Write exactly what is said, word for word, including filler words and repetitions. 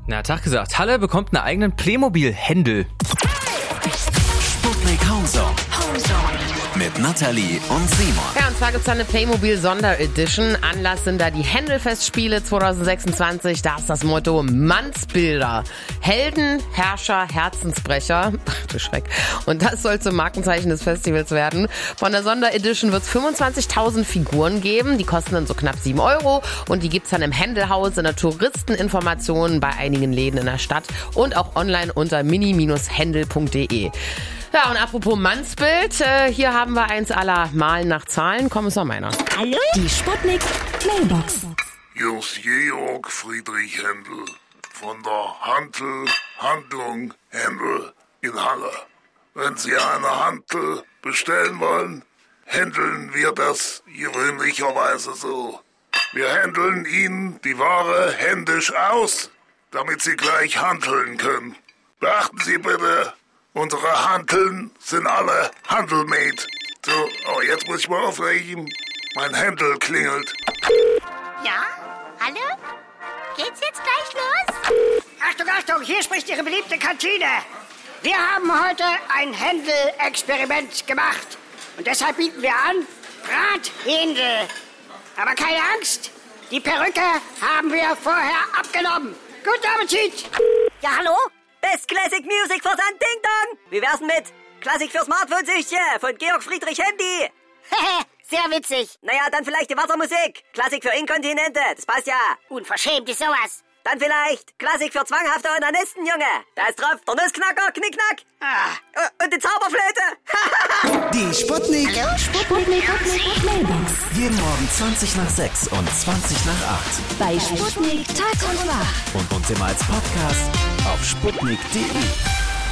Na, Tag gesagt. Halle bekommt einen eigenen Playmobil-Händel. Sputnik Homezone. Mit Nathalie und Simon. Ja, und zwar gibt's da eine Playmobil-Sonderedition. Anlass sind da die Händelfestspiele zwanzig sechsundzwanzig. Da ist das Motto Mannsbilder. Helden, Herrscher, Herzensbrecher. Ach du Schreck. Und das soll zum Markenzeichen des Festivals werden. Von der Sonderedition wird's fünfundzwanzigtausend Figuren geben. Die kosten dann so knapp sieben Euro. Und die gibt's dann im Händelhaus, in der Touristeninformation bei einigen Läden in der Stadt und auch online unter mini Bindestrich händel punkt de. Ja, und apropos Mannsbild, äh, hier haben wir eins aller Malen nach Zahlen. Kommissar Meiner. Hallo? Die Sputnik Mailbox. Hier ist Georg Friedrich Händel von der Hantel Handlung Händel in Halle. Wenn Sie eine Hantel bestellen wollen, händeln wir das gewöhnlicherweise so. Wir händeln Ihnen die Ware händisch aus, damit Sie gleich hanteln können. Beachten Sie bitte, unsere Hanteln sind alle handlemade. So, oh, jetzt muss ich mal auflegen. Mein Händel klingelt. Ja? Hallo? Geht's jetzt gleich los? Achtung, Achtung, hier spricht Ihre beliebte Kantine. Wir haben heute ein Händel-Experiment gemacht. Und deshalb bieten wir an Brathändel. Aber keine Angst, die Perücke haben wir vorher abgenommen. Guten Appetit! Ja, hallo? Best Classic Music Versand Ding Dong. Wie wär's denn mit Klassik für Smartphone-Süchtchen von Georg Friedrich Handy? Sehr witzig. Naja, dann vielleicht die Wassermusik. Klassik für Inkontinente, das passt ja. Unverschämt ist sowas. Dann vielleicht Klassik für zwanghafte Onanisten, Junge. Da ist drauf der Nussknacker, Knickknack. Ah. Und die Zauberflöte. Die Sputnik. Hallo? Sputnik Mailbox. Jeden Morgen zwanzig nach sechs und zwanzig nach acht. Bei Sputnik Tag und Nacht. Und uns immer als Podcast auf sputnik punkt de.